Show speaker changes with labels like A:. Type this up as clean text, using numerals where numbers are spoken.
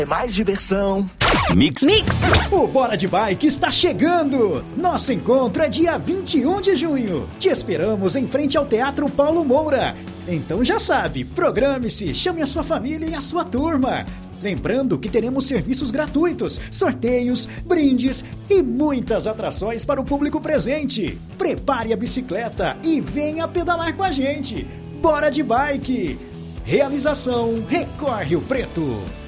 A: É mais diversão.
B: Mix.
C: O Bora de Bike está chegando! Nosso encontro é dia 21 de junho. Te esperamos em frente ao Teatro Paulo Moura. Então já sabe, programe-se, chame a sua família e a sua turma. Lembrando que teremos serviços gratuitos, sorteios, brindes e muitas atrações para o público presente. Prepare a bicicleta e venha pedalar com a gente. Bora de Bike! Realização Record Rio Preto.